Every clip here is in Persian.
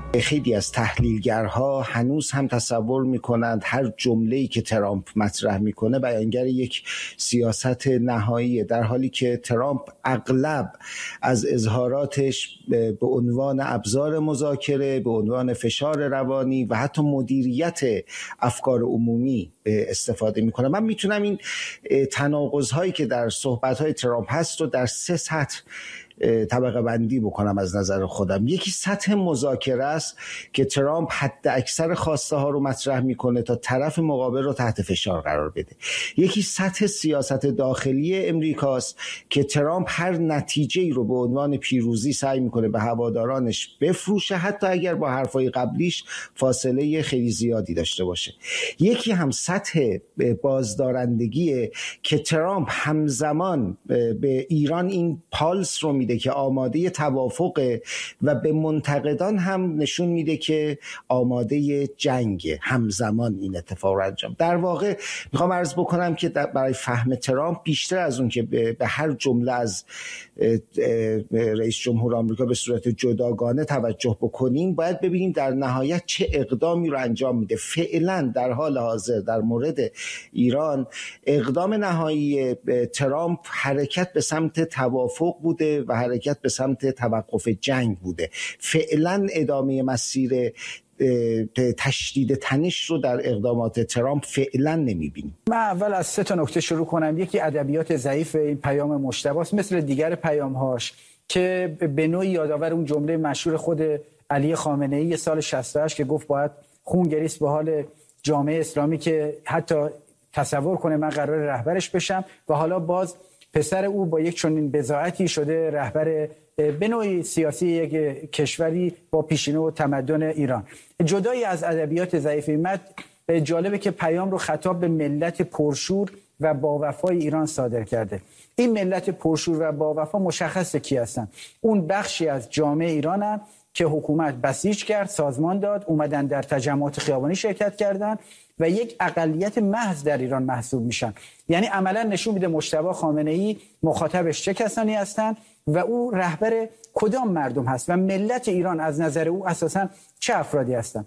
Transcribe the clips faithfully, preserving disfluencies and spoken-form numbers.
خیلی از تحلیلگرها هنوز هم تصور میکنند هر جمله‌ای که ترامپ مطرح میکنه بیانگر یک سیاست نهاییه، در حالی که ترامپ اغلب از اظهاراتش به عنوان ابزار مذاکره، به عنوان فشار روانی و حتی مدیریت افکار عمومی استفاده میکنه. من میتونم این تناقض‌هایی که در صحبت‌های ترامپ هست رو در سه سطح طبقه بندی بکنم از نظر خودم. یکی سطح مذاکره است که ترامپ حد اکثر خواسته ها رو مطرح میکنه تا طرف مقابل رو تحت فشار قرار بده. یکی سطح سیاست داخلی امریکاست که ترامپ هر نتیجه‌ای رو به عنوان پیروزی سعی میکنه به هوادارانش بفروشه، حتی اگر با حرفای قبلیش فاصله خیلی زیادی داشته باشه. یکی هم سطح بازدارندگیه که ترامپ همزمان به ایران این پالس رو میده که آماده توافقه و به منتقدان هم نشون میده که آماده جنگه. همزمان این اتفاق رو انجام. در واقع میخوام عرض بکنم که برای فهم ترامپ بیشتر از اون که به هر جمله از رئیس جمهور آمریکا به صورت جداگانه توجه بکنیم، باید ببینیم در نهایت چه اقدامی رو انجام میده. فعلا در حال حاضر در مورد ایران اقدام نهایی ترامپ حرکت به سمت توافق بوده و حرکت به سمت توقف جنگ بوده. فعلا ادامه مسیر تشدید تنش رو در اقدامات ترامپ فعلا نمیبینیم. من اول از سه تا نکته شروع کنم. یکی ادبیات ضعیف این پیام مجتبی است، مثل دیگر پیام‌هاش که به نوعی یادآور اون جمله مشهور خود علی خامنه‌ای سال شصت و هشت که گفت باید خون گریست به حال جامعه اسلامی که حتی تصور کنه من قرار رهبرش بشم، و حالا باز پسر او با یک چنین بضاعتی شده رهبر به نوعی سیاسی یک کشوری با پیشینه و تمدن ایران. جدایی از ادبیات ضعیف مد، جالبه که پیام رو خطاب به ملت پرشور و با وفای ایران صادر کرده. این ملت پرشور و با وفا مشخصه کی هستن. اون بخشی از جامعه ایرانن که حکومت بسیج کرد، سازمان داد، اومدن در تجمعات خیابانی شرکت کردن و یک اقلیت محض در ایران محسوب میشن. یعنی عملا نشون میده مجتبی خامنه‌ای مخاطبش چه کسانی هستند و او رهبر کدام مردم هست و ملت ایران از نظر او اساسا چه افرادی هستند.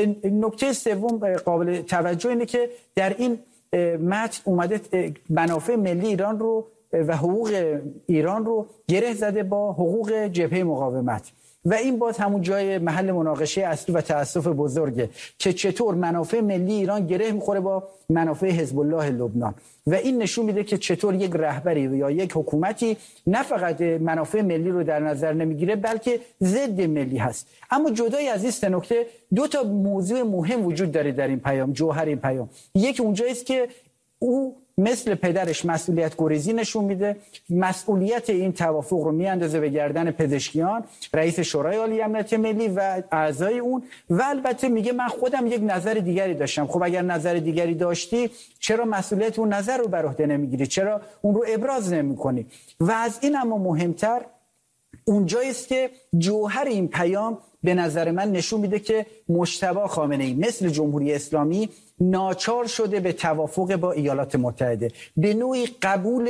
نکته سوم قابل توجه اینه که در این متن اومده منافع ملی ایران رو و حقوق ایران رو گره زده با حقوق جبهه مقاومت، و این باز همون جای محل مناقشه اصلی و تأسف بزرگه که چطور منافع ملی ایران گره میخوره با منافع حزب الله لبنان، و این نشون میده که چطور یک رهبری یا یک حکومتی نه فقط منافع ملی رو در نظر نمیگیره بلکه ضد ملی هست. اما جدای از این سه نکته دو تا موضوع مهم وجود داره در این پیام، جوهر این پیام. یکی اونجاییست که او مثل پدرش مسئولیت گریزی نشون میده، مسئولیت این توافق رو میاندازه به گردن پزشکیان، رئیس شورای عالی امنیت ملی و اعضای اون، و البته میگه من خودم یک نظر دیگری داشتم. خب اگر نظر دیگری داشتی چرا مسئولیت اون نظر رو بر عهده نمیگیری؟ چرا اون رو ابراز نمیکنی؟ و از این اما مهمتر اونجاییست که جوهر این پیام به نظر من نشون میده که مجتبی خامنه‌ای مثل جمهوری اسلامی ناچار شده به توافق با ایالات متحده، به نوعی قبول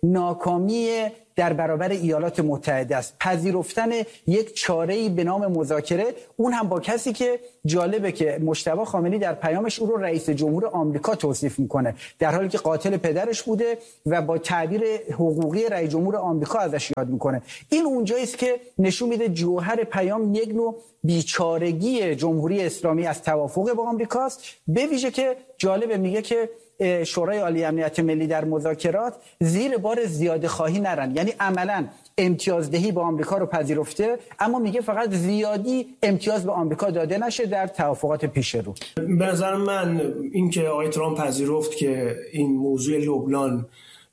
ناکامی در برابر ایالات متحده است، پذیرفتن یک چاره‌ای به نام مذاکره، اون هم با کسی که جالبه که مجتبی خامنه‌ای در پیامش او رو رئیس جمهور آمریکا توصیف میکنه، در حالی که قاتل پدرش بوده و با تعبیر حقوقی رئیس جمهور آمریکا ازش یاد میکنه. این اونجاییست که نشون میده جوهر پیام یک نوع بیچارگی جمهوری اسلامی از توافق با آمریکاست. به ویژه که جالبه میگه که شورای عالی امنیت ملی در مذاکرات زیر بار زیاده خواهی نرن، یعنی عملاً امتیازدهی با آمریکا رو پذیرفته، اما میگه فقط زیادی امتیاز به آمریکا داده نشه در توافقات پیش رو. به نظر من این که آقای ترامپ پذیرفت که این موضوع لبنان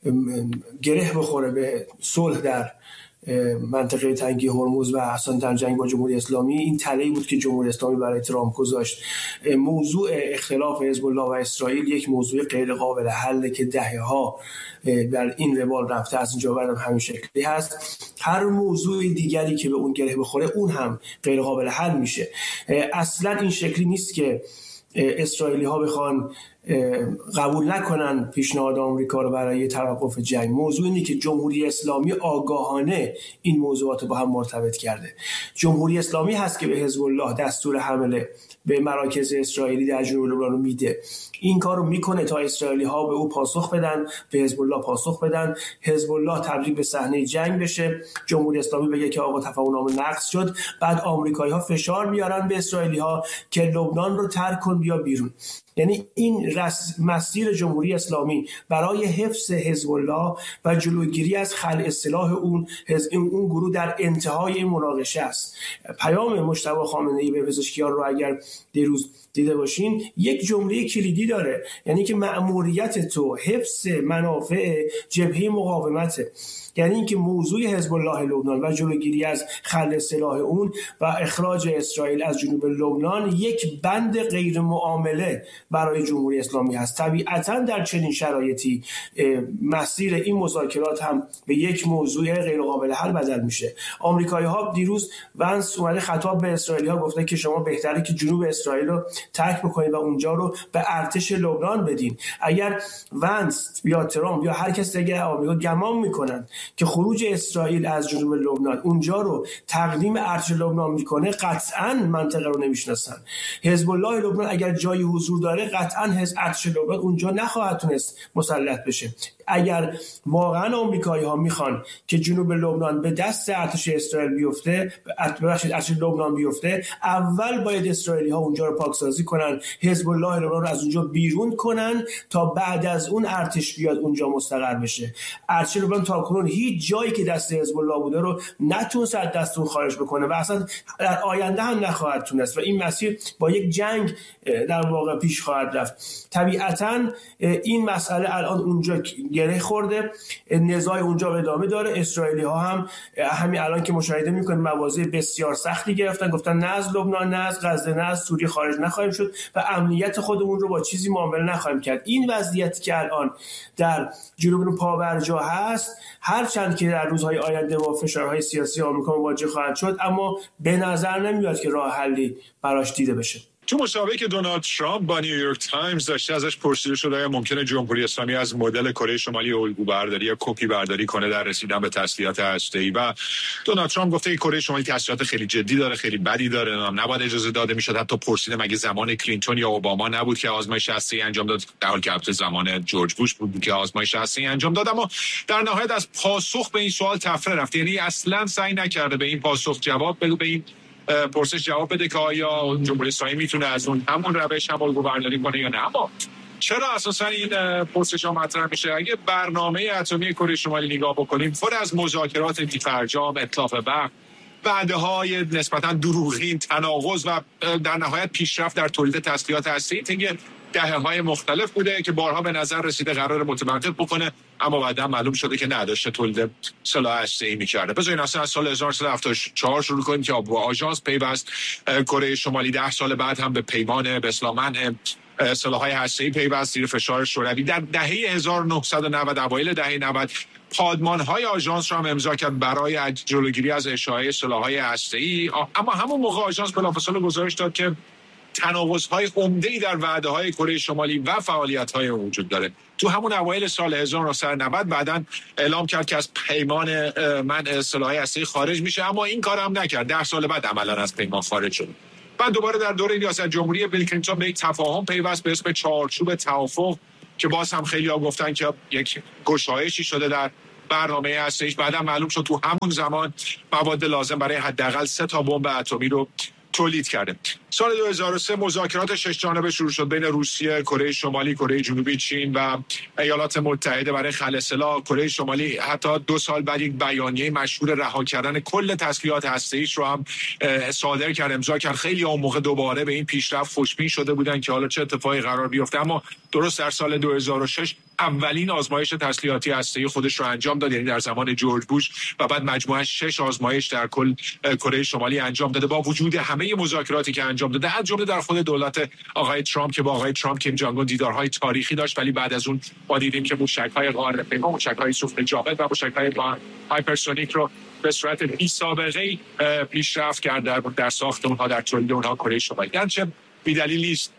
گره بخوره به صلح در منطقه تنگی هرمز و اصلا در جنگ با جمهوری اسلامی، این تله‌ای بود که جمهوری اسلامی برای ترامپ گذاشت. موضوع اختلاف حزب الله و اسرائیل یک موضوع غیر قابل حل که دهه‌ها در این روال رفته، از اینجا بعدم همین شکلی هست. هر موضوع دیگری که به اون گره بخوره اون هم غیر قابل حل میشه. اصلا این شکلی نیست که اسرائیلی ها بخوان قبول نکنن پیشنهاد آمریکا رو برای توقف جنگ. موضوع اینه که جمهوری اسلامی آگاهانه این موضوعات با هم مرتبط کرده. جمهوری اسلامی هست که به حزب الله دستور حمله به مراکز اسرائیلی در جنوب لبنان رو میده. این کار رو میکنه تا اسرائیلی ها به او پاسخ بدن، به حزب الله پاسخ بدن، حزب الله تبدیل به صحنه جنگ بشه، جمهوری اسلامی بگه که آقا تفاهم نقض شد، بعد آمریکایی ها فشار میارن به اسرائیلی ها که لبنان رو ترک کن بیا بیرون. یعنی این مسیر جمهوری اسلامی برای حفظ حزب الله و جلوگیری از خلع سلاح اون اون گروه در انتهای این مناقشه است. پیام مجتبی خامنه‌ای به پزشکیان رو اگر دیروز دیده باشین یک جمله کلیدی داره، یعنی که مأموریت تو حفظ منافع جبهه مقاومته. یعنی اینکه موضوع حزب الله لبنان و جلوگیری از خلع سلاح اون و اخراج اسرائیل از جنوب لبنان یک بند غیر معامله برای جمهوری اسلامی هست. طبیعتاً در چنین شرایطی مسیر این مذاکرات هم به یک موضوع غیر قابل حل بدل میشه. آمریکایی‌ها دیروز ونس اومده خطاب به اسرائیلی‌ها گفته که شما بهتره که جنوب اسرائیل رو ترک بکنید و اونجا رو به ارتش لبنان بدین. اگر ونس یا ترامپ یا هر کس دیگه آمریکا گمان میکنن که خروج اسرائیل از جنوب لبنان اونجا رو تقدیم ارتش لبنان میکنه، قطعاً منطقه رو نمیشناسن. حزب الله لبنان اگر جایی حضور داره، قطعاً ارتش لبنان اونجا نخواهد تونست مسلط بشه. اگر واقعاً آمریکایی‌ها میخوان که جنوب لبنان به دست ارتش اسرائیل بیفته، ببخشید ارتش لبنان بیفته، اول باید اسرائیلی‌ها اونجا رو پاکسازی کنن، حزب الله لبنان رو از اونجا بیرون کنن تا بعد از اون ارتش بیاد اونجا مستقر بشه. ارتش لبنان تاکنون هیچ جایی که دست حزب الله بوده رو نتونست از دست اون خارج بکنه و اصلا در آینده هم نخواهد تونست و این مسیر با یک جنگ در واقع پیش خواهد رفت. طبیعتاً این مسئله الان اونجا گره خورده، نزاع اونجا ادامه داره. اسرائیلی ها هم همین الان که مشاهده میکنیم مواضع بسیار سختی گرفتن، گفتن نه از لبنان، نه از غزه، نه از سوریه خارج نخواهیم شد و امنیت خودمون رو با چیزی معامله نخواهیم کرد. این وضعیتی که الان در جنوب پاورجا هست، هرچند که در روزهای آینده با فشارهای سیاسی آمریکا مواجه خواهد شد، اما به نظر نمیاد که راه حلی براش دیده بشه. تو مسابقه که دونالد ترامپ با نیویورک تایمز داشته ازش پرسیده شده آیا ممکنه جمهوری اسلامی از مدل کره شمالی الگو برداری یا کپی برداری کنه در رسیدن به تسلیحات هسته‌ای، و دونالد ترامپ گفته که کره شمالی تسلیحات خیلی جدی داره، خیلی بدی داره، نباید اجازه داده میشد. حتی پرسیده مگه زمان کلینتون یا اوباما نبود که آزمایش هسته‌ای انجام داد، در حالی که البته زمان جورج بوش بود که آزمایش هسته‌ای انجام داد. اما در نهایت از پاسخ به این سوال تفره رفت، یعنی اصلا سعی نکرده به این پاسخ جواب بده، به این پرسش جواب بده که آیا جمهوری اسلامی میتونه از اون همون روش هم الگو برداری کنه یا نه. اما چرا اساسا این پرسش ها مطرح میشه؟ اگه برنامه اتمی کره شمالی نگاه بکنیم، پر از مذاکرات بی‌فرجام، اتلاف وقت، وعده‌های نسبتا دروغین، تناقض و در نهایت پیشرفت در تولید تسلیحات هسته‌ای طی دهه‌های مختلف بوده که بارها به نظر رسیده قرار متوقف بکنه، اما بعدا معلوم شده که نداشته تولید سلاح هسته‌ای می‌کرده. بذارین اصلا از سال هزار و نهصد و هفتاد و چهار شروع کنیم که با آژانس پیوست کره شمالی، ده سال بعد هم به پیمان به اصلاح منع سلاح‌های هسته‌ای پیوست زیر فشار شوروی. در دهه هزار و نهصد و نود، اوایل دهه نود، پادمان‌های آژانس را هم امضا کرد برای جلوگیری از اشاعه سلاح‌های هسته‌ای. اما همون موقع آژانس بلافاصله گزارش داد که تناقض‌های عمده‌ای در وعده‌های کره شمالی و فعالیت‌های وجود داره. تو همون اوایل سال هزار و نهصد و نود بعداً اعلام کرد که از پیمان منع سلاح‌های هسته‌ای خارج میشه، اما این کار هم نکرد. ده سال بعد عملاً از پیمان خارج شد. بعد دوباره در دوره ریاست جمهوری بیل کلینتون به یک تفاهم پیوست به اسم چارچوب توافق که باز هم خیلی‌ها گفتن که یک گشایشی شده در برنامه هسته‌ایش. بعداً معلوم شد تو همون زمان مواد لازم برای حداقل سه تا بمب اتمی رو تولید کرده. سال دو هزار و سه مذاکرات شش جانبه شروع شد بین روسیه، کره شمالی، کره جنوبی، چین و ایالات متحده برای خلع سلاح. کره شمالی حتی دو سال بعد یک بیانیه مشهور رها کردن کل تسلیحات هسته‌ایش رو هم صادر کرد، امضا کرد. خیلی اون موقع دوباره به این پیشرفت خوشبین شده بودن که حالا چه اتفاقی قرار بیفته، اما درست در سال دو هزار و شش اولین آزمایش تسلیحاتی هسته‌ای خودش رو انجام داد، یعنی در زمان جورج بوش، و بعد مجموعاً شش آزمایش در کل کره شمالی انجام داده با وجود همه مذاکراتی که انجام داده، از جمله در خود دولت آقای ترامپ که با آقای ترامپ کیم جانگ اون دیدارهای تاریخی داشت، ولی بعد از اون ما دیدیم که موشک‌های قاره پیما، موشک‌های سوخت جاود و موشک‌های هایپرسونیک رو به صورت بی سابقه پیشرفت کرد در, در ساخت اونها، در تولید اونها کره شمالی. یعنی چه بی‌دلیل نیست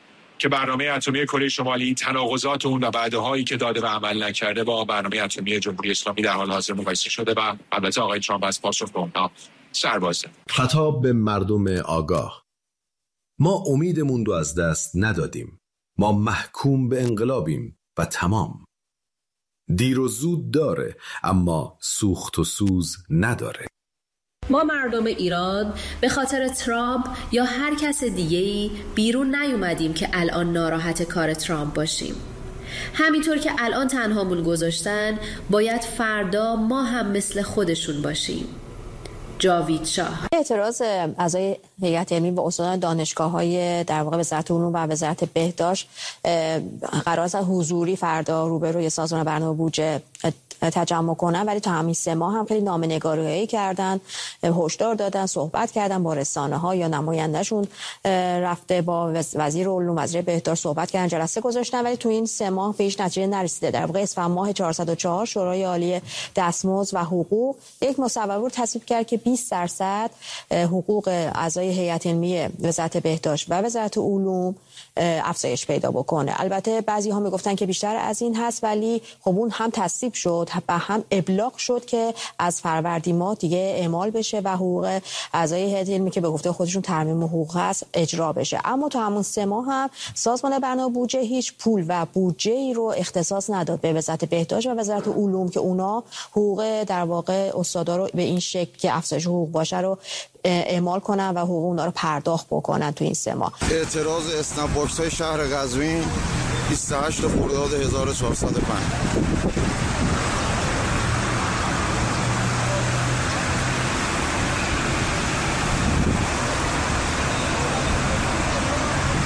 که برنامه اتمی کره شمالی تناقضات اون و وعده‌هایی که داده و عمل نکرده با برنامه اتمی جمهوری اسلامی در حال حاضر مقایسه شده و البته آقای ترامپ از پاسخ به اونها سربازه. خطاب به مردم آگاه: ما امیدمون رو از دست ندادیم. ما محکوم به انقلابیم و تمام. دیر و زود داره اما سوخت و سوز نداره. ما مردم ایران به خاطر ترامپ یا هر کس دیگه‌ای بیرون نیومدیم که الان ناراحت کار ترامپ باشیم. همینطور که الان تنهامون گذاشتن، باید فردا ما هم مثل خودشون باشیم. جاوید شاه. اعتراض اعضای هیئت علمی و استادان دانشگاه‌های در واقع وزارت علوم و وزارت بهداشت قرار است حضوری فردا روبروی سازمان برنامه بودجه تجمع کنن، ولی تا همین سه ماه هم خیلی نامه‌نگاری‌هایی کردن، هشدار دادن، صحبت کردن با رسانه‌ها یا نمایندهشون رفته با وزیر علوم، وزیر بهداشت صحبت کردن، جلسه گذاشتن، ولی تو این سه ماه به هیچ نتیجه نرسیده. در واقع اسفند ماه چهارصد و چهار شورای عالی دستمزد و حقوق یک مصوبه تصویب کرد که بیست درصد حقوق اعضای هیئت علمی وزارت بهداشت و وزارت علوم افزایش پیدا بکنه. البته بعضی ها میگفتن که بیشتر از این هست، ولی خب اون هم تصویب شد و هم ابلاغ شد که از فروردین ماه دیگه اعمال بشه و حقوق اعضای هیئت علمی که به گفته خودشون ترمیم حقوق هست اجرا بشه. اما تو همون سه ماه هم سازمان برنامه بودجه هیچ پول و بودجه‌ای رو اختصاص نداد به وزارت بهداشت و وزارت علوم که اونا حقوق در واقع استادا رو به این شکل که افزایش حقوق باشه رو اعمال کنن و حقوق اونا رو پرداخت بکنن تو این سه ماه. اعتراض اسنپ باکس های شهر قزوین بیست و هشت خرداد هزار و چهارصد و پنج.